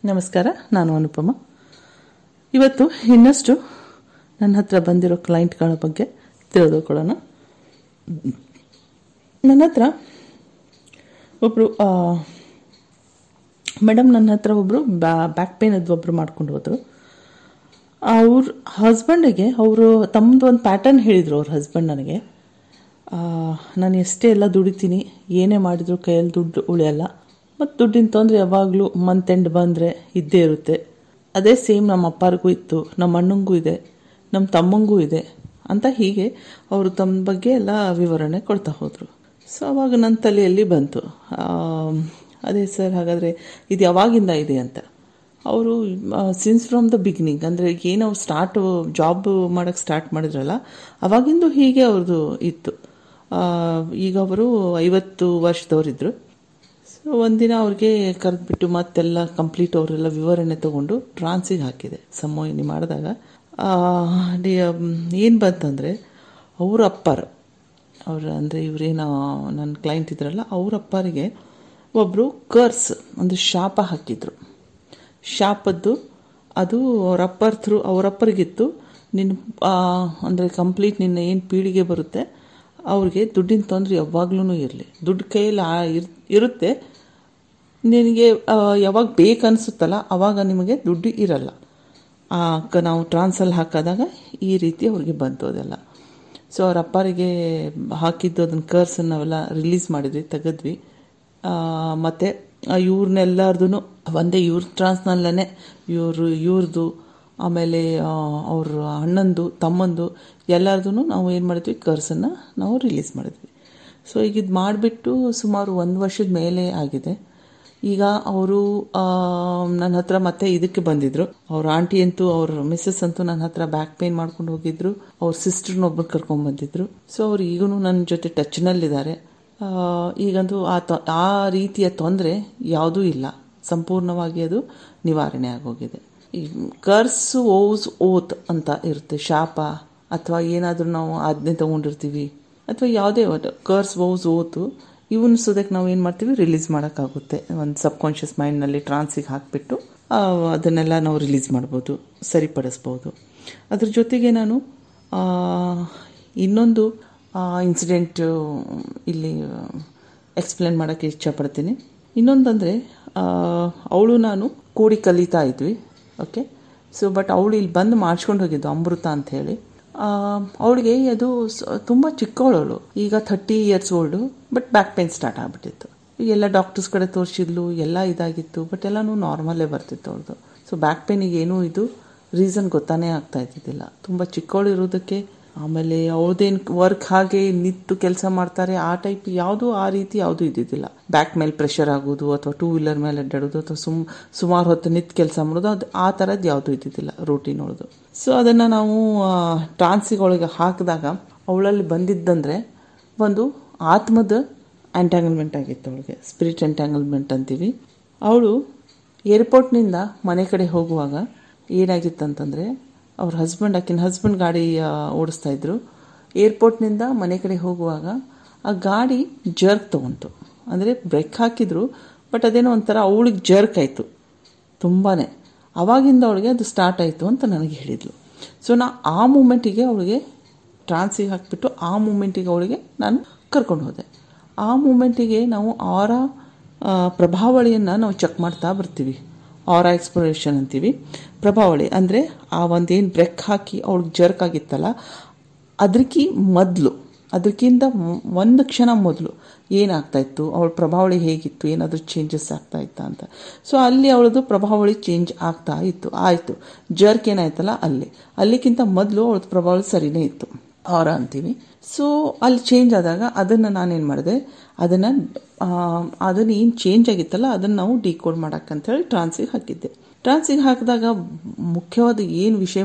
ನಮಸ್ಕಾರ, ನಾನು ಅನುಪಮ. ಇವತ್ತು ಇನ್ನಷ್ಟು ನನ್ನ ಹತ್ರ ಬಂದಿರೋ ಕ್ಲೈಂಟ್ಗಳ ಬಗ್ಗೆ ತಿಳಿದುಕೊಳ್ಳೋಣ. ನನ್ನ ಹತ್ರ ಒಬ್ಬರು ಮೇಡಮ್ ಒಬ್ಬರು ಬ್ಯಾಕ್ ಪೇನ್ ಒಬ್ಬರು ಮಾಡ್ಕೊಂಡು ಹೋದರು. ಅವ್ರ ಹಸ್ಬೆಂಡಿಗೆ ಅವರು ತಮ್ಮದು ಒಂದು ಪ್ಯಾಟರ್ನ್ ಹೇಳಿದರು. ಅವ್ರ ಹಸ್ಬೆಂಡ್ ನನಗೆ, ನಾನು ಎಷ್ಟೇ ಎಲ್ಲ ದುಡಿತೀನಿ, ಏನೇ ಮಾಡಿದ್ರು ಕೈಯಲ್ಲಿ ದುಡ್ಡು ಉಳಿಯಲ್ಲ, ಮತ್ತು ದುಡ್ಡಿನ ತೊಂದರೆ ಯಾವಾಗಲೂ ಮಂತ್ ಎಂಡ್ ಬಂದರೆ ಇದ್ದೇ ಇರುತ್ತೆ. ಅದೇ ಸೇಮ್ ನಮ್ಮ ಅಪ್ಪರಿಗೂ ಇತ್ತು, ನಮ್ಮ ಅಣ್ಣಂಗೂ ಇದೆ, ನಮ್ಮ ತಮ್ಮಂಗೂ ಇದೆ ಅಂತ ಹೀಗೆ ಅವರು ತಮ್ಮ ಬಗ್ಗೆ ಎಲ್ಲ ವಿವರಣೆ ಕೊಡ್ತಾ ಹೋದರು. ಸೊ ಅವಾಗ ನನ್ನ ತಲೆಯಲ್ಲಿ ಬಂತು, ಅದೇ ಸರ್, ಹಾಗಾದರೆ ಇದು ಯಾವಾಗಿಂದ ಇದೆ ಅಂತ. ಅವರು ಸಿನ್ಸ್ ಫ್ರಮ್ ದ ಬಿಗಿನಿಂಗ್, ಅಂದರೆ ಏನು ಅವ್ರು ಜಾಬ್ ಮಾಡೋಕ್ಕೆ ಸ್ಟಾರ್ಟ್ ಮಾಡಿದ್ರಲ್ಲ ಅವಾಗಿಂದು ಹೀಗೆ ಅವ್ರದ್ದು ಇತ್ತು. ಈಗ ಅವರು 50 ವರ್ಷದವರಿದ್ದರು. ಸೊ ಒಂದಿನ ಅವ್ರಿಗೆ ಕರೆದ್ಬಿಟ್ಟು ಮತ್ತೆಲ್ಲ ಕಂಪ್ಲೀಟ್ ಅವರೆಲ್ಲ ವಿವರಣೆ ತೊಗೊಂಡು ಟ್ರಾನ್ಸಿಗೆ ಹಾಕಿದೆ. ಸಂಮೋಹಿನಿ ಮಾಡಿದಾಗ ಏನು ಬಂತಂದರೆ, ಅವ್ರ ಅಪ್ಪರು ಅಂದರೆ ಇವರೇನೋ ನನ್ನ ಕ್ಲೈಂಟ್ ಇದ್ರಲ್ಲ, ಅವ್ರ ಅಪ್ಪರಿಗೆ ಒಬ್ಬರು ಕರ್ಸ್ ಅಂದರೆ ಶಾಪ ಹಾಕಿದ್ರು. ಶಾಪದ್ದು ಅದು ಅವರಪ್ಪರಿಗಿತ್ತು, ನಿನ್ನ ಅಂದರೆ ಕಂಪ್ಲೀಟ್ ನಿನ್ನ ಏನು ಪೀಳಿಗೆ ಬರುತ್ತೆ ಅವ್ರಿಗೆ ದುಡ್ಡಿನ ತೊಂದರೆ ಯಾವಾಗ್ಲೂ ಇರಲಿ, ದುಡ್ಡು ಕೈಯಲ್ಲಿ ಇರುತ್ತೆ, ನಿನಗೆ ಯಾವಾಗ ಬೇಕನ್ಸುತ್ತಲ್ಲ ಆವಾಗ ನಿಮಗೆ ದುಡ್ಡು ಇರಲ್ಲ. ನಾವು ಟ್ರಾನ್ಸಲ್ಲಿ ಹಾಕಿದಾಗ ಈ ರೀತಿ ಅವ್ರಿಗೆ ಬಂತು ಅದೆಲ್ಲ. ಸೊ ಅವ್ರ ಅಪ್ಪರಿಗೆ ಹಾಕಿದ್ದು ಅದನ್ನು ಕರ್ಸನ್ನು ನಾವೆಲ್ಲ ರಿಲೀಸ್ ಮಾಡಿದ್ವಿ, ತೆಗೆದ್ವಿ. ಮತ್ತು ಇವ್ರನ್ನೆಲ್ಲರದು ಒಂದೇ ಇವ್ರ ಟ್ರಾನ್ಸ್ನಲ್ಲೇ ಇವ್ರದ್ದು ಆಮೇಲೆ ಅವ್ರ ಅಣ್ಣಂದು ತಮ್ಮಂದು ಎಲ್ಲರದು ನಾವು ಏನು ಮಾಡಿದ್ವಿ, ಕರ್ಸನ್ನು ನಾವು ರಿಲೀಸ್ ಮಾಡಿದ್ವಿ. ಸೊ ಈಗ ಇದು ಮಾಡಿಬಿಟ್ಟು ಸುಮಾರು 1 ವರ್ಷದ ಮೇಲೆ ಆಗಿದೆ. ಈಗ ಅವರು ನನ್ನ ಹತ್ರ ಮತ್ತೆ ಇದಕ್ಕೆ ಬಂದಿದ್ರು. ಅವ್ರ ಆಂಟಿ ಅಂತೂ, ಅವ್ರ ಮಿಸ್ಸಸ್ ಅಂತೂ ನನ್ನ ಹತ್ರ ಬ್ಯಾಕ್ ಪೇನ್ ಮಾಡ್ಕೊಂಡು ಹೋಗಿದ್ರು. ಅವ್ರ ಸಿಸ್ಟರ್ನೊಬ್ಬರು ಕರ್ಕೊಂಡು ಬಂದಿದ್ರು. ಸೊ ಅವ್ರು ಈಗೂ ನನ್ನ ಜೊತೆ ಟಚ್ನಲ್ಲಿದ್ದಾರೆ. ಈಗಂತೂ ಆ ರೀತಿಯ ತೊಂದರೆ ಯಾವುದೂ ಇಲ್ಲ, ಸಂಪೂರ್ಣವಾಗಿ ಅದು ನಿವಾರಣೆ ಆಗೋಗಿದೆ. ಈ ಕರ್ಸ್ ಓತ್ ಅಂತ ಇರುತ್ತೆ, ಶಾಪ ಅಥವಾ ಏನಾದರೂ ನಾವು ಆಜ್ಞೆ ತಗೊಂಡಿರ್ತೀವಿ ಅಥವಾ ಯಾವುದೇ ಕರ್ಸ್ ಓತು ಇವನ್ ಸೋದಕ್ಕೆ ನಾವು ಏನು ಮಾಡ್ತೀವಿ, ರಿಲೀಸ್ ಮಾಡೋಕ್ಕಾಗುತ್ತೆ. ಒಂದು ಸಬ್ಕಾನ್ಷಿಯಸ್ ಮೈಂಡ್ನಲ್ಲಿ ಟ್ರಾನ್ಸಿಗೆ ಹಾಕಿಬಿಟ್ಟು ಅದನ್ನೆಲ್ಲ ನಾವು ರಿಲೀಸ್ ಮಾಡ್ಬೋದು, ಸರಿಪಡಿಸ್ಬೋದು. ಅದ್ರ ಜೊತೆಗೆ ನಾನು ಇನ್ನೊಂದು ಇನ್ಸಿಡೆಂಟ್ ಇಲ್ಲಿ ಎಕ್ಸ್ಪ್ಲೇನ್ ಮಾಡೋಕ್ಕೆ ಇಷ್ಟಪಡ್ತೀನಿ. ಇನ್ನೊಂದಂದರೆ, ಅವಳು ನಾನು ಕೂಡಿ ಕಲಿತಾ ಇದ್ವಿ. ಓಕೆ, ಸೊ ಬಟ್ ಅವಳು ಇಲ್ಲಿ ಬಂದು ಮಾಡಿಸ್ಕೊಂಡು ಹೋಗಿದ್ದು ಅಮೃತ ಅಂತ ಹೇಳಿ. ಅವಳಿಗೆ ಅದು ತುಂಬ ಚಿಕ್ಕವಳು, ಈಗ 30 years old, but back pain start ಆಗಿಬಿಟ್ಟಿತ್ತು. ಎಲ್ಲ ಡಾಕ್ಟರ್ಸ್ ಕಡೆ ತೋರಿಸಿದ್ಲು, ಎಲ್ಲ ಇದಾಗಿತ್ತು, ಬಟ್ ಎಲ್ಲನೂ ನಾರ್ಮಲ್ಲೇ ಬರ್ತಿತ್ತು ಅವ್ರದ್ದು. ಸೊ ಬ್ಯಾಕ್ ಪೇನಿಗೆ ಏನೂ ಇದು ರೀಸನ್ ಗೊತ್ತಾನೇ ಆಗ್ತಾ ಇದ್ದಿದ್ದಿಲ್ಲ. ತುಂಬ ಚಿಕ್ಕವಳು ಇರೋದಕ್ಕೆ, ಆಮೇಲೆ ಅವಳದೇನು ವರ್ಕ್ ಹಾಗೆ ನಿಂತು ಕೆಲಸ ಮಾಡ್ತಾರೆ ಆ ಟೈಪ್ ಆ ರೀತಿ ಯಾವುದೂ ಇದ್ದಿದ್ದಿಲ್ಲ. ಬ್ಯಾಕ್ ಮೇಲೆ ಪ್ರೆಷರ್ ಆಗೋದು ಅಥವಾ 2 wheeler ಮೇಲೆ ಅಡ್ಡಾಡೋದು ಅಥವಾ ಸುಮಾರು ಹೊತ್ತು ನಿಂತು ಕೆಲಸ ಮಾಡೋದು, ಅದು ಆ ಥರದ್ದು ಯಾವುದೂ ಇದ್ದಿದ್ದಿಲ್ಲ ರೂಟೀನ್ ಒಳದು. ಸೊ ಅದನ್ನು ನಾವು ಟ್ರಾನ್ಸಿಗೊಳಗೆ ಹಾಕಿದಾಗ ಅವಳಲ್ಲಿ ಬಂದಿದ್ದಂದರೆ ಒಂದು ಆತ್ಮದ ಎಂಟ್ಯಾಂಗಲ್ಮೆಂಟ್ ಆಗಿತ್ತು ಅವಳಿಗೆ, ಸ್ಪಿರಿಟ್ ಎಂಟ್ಯಾಂಗಲ್ಮೆಂಟ್ ಅಂತೀವಿ. ಅವಳು ಏರ್ಪೋರ್ಟ್ನಿಂದ ಮನೆ ಕಡೆ ಹೋಗುವಾಗ ಏನಾಗಿತ್ತಂತಂದರೆ, ಅವ್ರ ಆಕಿನ ಹಸ್ಬೆಂಡ್ ಗಾಡಿ ಓಡಿಸ್ತಾ ಇದ್ರು. ಏರ್ಪೋರ್ಟ್ನಿಂದ ಮನೆ ಕಡೆ ಹೋಗುವಾಗ ಆ ಗಾಡಿ ಜರ್ಕ್ ತೊಗೊಂತು. ಅಂದರೆ ಬ್ರೇಕ್ ಹಾಕಿದ್ರು, ಬಟ್ ಅದೇನೋ ಒಂಥರ ಅವಳಿಗೆ ಜರ್ಕ್ ಆಯಿತು ತುಂಬಾ. ಆವಾಗಿಂದ ಅವಳಿಗೆ ಅದು ಸ್ಟಾರ್ಟ್ ಆಯಿತು ಅಂತ ನನಗೆ ಹೇಳಿದ್ಲು. ಸೊ ಆ ಮೂಮೆಂಟಿಗೆ ಅವಳಿಗೆ ಟ್ರಾನ್ಸಿಗೆ ಹಾಕಿಬಿಟ್ಟು ಆ ಮೂಮೆಂಟಿಗೆ ಅವಳಿಗೆ ನಾನು ಕರ್ಕೊಂಡು ಹೋದೆ. ಆ ಮೂಮೆಂಟಿಗೆ ನಾವು ಆರಾ ಪ್ರಭಾವಳಿಯನ್ನು ನಾವು ಚೆಕ್ ಮಾಡ್ತಾ ಬರ್ತೀವಿ. ಆರಾ ಎಕ್ಸ್ಪ್ಲೋರೇಷನ್ ಅಂತೀವಿ. ಪ್ರಭಾವಳಿ ಅಂದರೆ ಆ ಒಂದೇನು ಬ್ರೇಕ್ ಹಾಕಿ ಅವಳಿಗೆ ಜರ್ಕ್ ಆಗಿತ್ತಲ್ಲ, ಅದಕ್ಕಿಂತ ಒಂದು ಕ್ಷಣ ಮೊದಲು ಏನಾಗ್ತಾಯಿತ್ತು, ಅವಳ ಪ್ರಭಾವಳಿ ಹೇಗಿತ್ತು, ಏನಾದರೂ ಚೇಂಜಸ್ ಆಗ್ತಾ ಇತ್ತಾ ಅಂತ. ಸೊ ಅಲ್ಲಿ ಅವಳದು ಪ್ರಭಾವಳಿ ಚೇಂಜ್ ಆಗ್ತಾ ಇತ್ತು. ಆಯಿತು, ಜರ್ಕ್ ಏನಾಯ್ತಲ್ಲ ಅಲ್ಲಿಗಿಂತ ಮೊದಲು ಅವಳದು ಪ್ರಭಾವಳಿ ಸರಿನೇ ಇತ್ತು, ಆರಾ ಅಂತೀವಿ. ಸೊ ಅಲ್ಲಿ ಚೇಂಜ್ ಆದಾಗ ಅದನ್ನು ನಾನೇನು ಮಾಡಿದೆ, ಅದನ್ನು ಏನು ಚೇಂಜ್ ಆಗಿತ್ತಲ್ಲ ಅದನ್ನು ನಾವು ಡಿಕೋಡ್ ಮಾಡೋಕ್ಕಂತೇಳಿ ಟ್ರಾನ್ಸಿಗೆ ಹಾಕಿದ್ದೆ. ಟ್ರಾನ್ಸಿಗೆ ಹಾಕಿದಾಗ ಮುಖ್ಯವಾದ ಏನು ವಿಷಯ